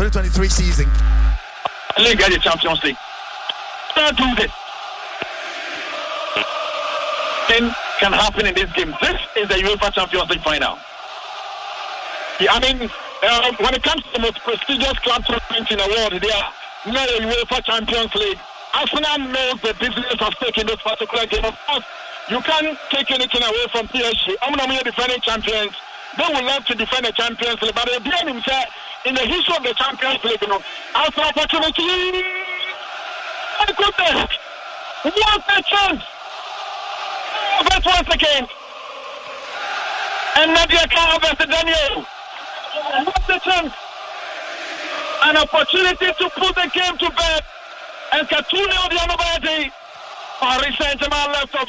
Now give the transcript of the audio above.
2023 season. League get the Champions League. Don't do this. Things can happen in this game. This is the UEFA Champions League final. I mean, when it comes to the most prestigious club tournament in the world, they are not the UEFA Champions League. Arsenal knows the business of taking this particular game. Of course, you can't take anything away from PSG. I'm not defending champions. They will love to defend the Champions League, but at the end himself, in the history of the Champions League, Arsenal opportunity. My goodness! What a chance! But once again, and Nadia Kara versus Daniel. What a chance! An opportunity to put the game to bed. And Catulio Diamabadi, Paris Saint-Germain left off